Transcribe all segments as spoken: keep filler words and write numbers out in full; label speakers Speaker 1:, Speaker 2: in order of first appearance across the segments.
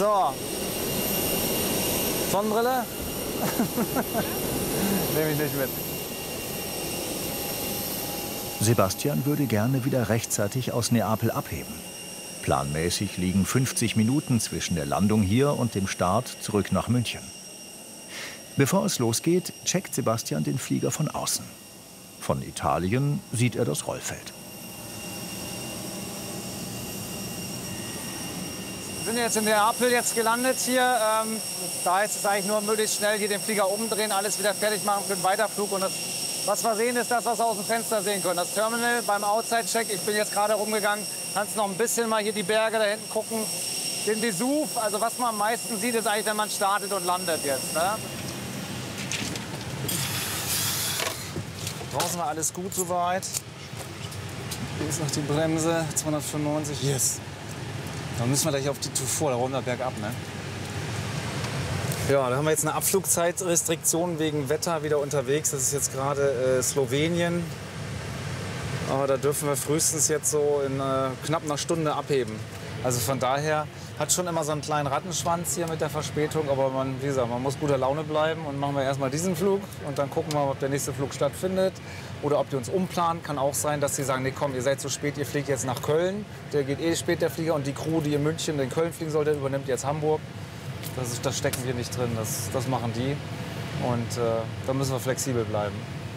Speaker 1: So. Sonnenbrille? Nehme ich nicht mit.
Speaker 2: Sebastian würde gerne wieder rechtzeitig aus Neapel abheben. Planmäßig liegen fünfzig Minuten zwischen der Landung hier und dem Start zurück nach München. Bevor es losgeht, checkt Sebastian den Flieger von außen. Von Italien sieht er das Rollfeld.
Speaker 1: Wir sind jetzt in Neapel jetzt gelandet hier. Ähm, da heißt es eigentlich nur möglichst schnell hier den Flieger umdrehen, alles wieder fertig machen für den Weiterflug. Und das, was wir sehen, ist das, was wir aus dem Fenster sehen können. Das Terminal beim Outside-Check, ich bin jetzt gerade rumgegangen, kannst noch ein bisschen mal hier die Berge da hinten gucken. Den Vesuv, also was man am meisten sieht, ist eigentlich, wenn man startet und landet jetzt. Ne? Draußen war alles gut soweit. Hier ist noch die Bremse, zweihundertfünfundneunzig. Yes. Dann müssen wir gleich auf die Tour vor, da rollen wir bergab, ne? Ja, da haben wir jetzt eine Abflugzeitrestriktion wegen Wetter wieder unterwegs. Das ist jetzt gerade äh, Slowenien. Aber da dürfen wir frühestens jetzt so in äh, knapp einer Stunde abheben. Also von daher hat schon immer so einen kleinen Rattenschwanz hier mit der Verspätung. Aber man, wie gesagt, man muss guter Laune bleiben und machen wir erstmal diesen Flug und dann gucken wir, ob der nächste Flug stattfindet oder ob die uns umplanen. Kann auch sein, dass sie sagen, nee, komm, ihr seid zu spät, ihr fliegt jetzt nach Köln. Der geht eh spät, der Flieger, und die Crew, die in München in Köln fliegen sollte, übernimmt jetzt Hamburg. Das, ist, das stecken wir nicht drin, das, das machen die. Und äh, da müssen wir flexibel bleiben.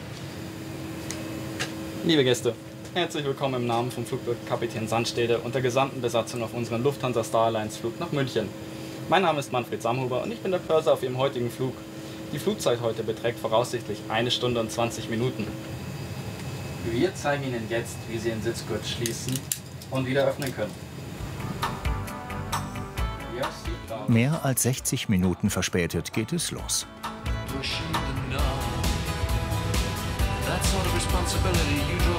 Speaker 3: Liebe Gäste, herzlich willkommen im Namen vom Flugkapitän Sandstede und der gesamten Besatzung auf unserem Lufthansa Star Alliance Flug nach München. Mein Name ist Manfred Samhuber und ich bin der Purser auf Ihrem heutigen Flug. Die Flugzeit heute beträgt voraussichtlich eine Stunde und zwanzig Minuten. Wir zeigen Ihnen jetzt, wie Sie den Sitzgurt schließen und wieder öffnen können.
Speaker 2: Mehr als sechzig Minuten verspätet geht es los.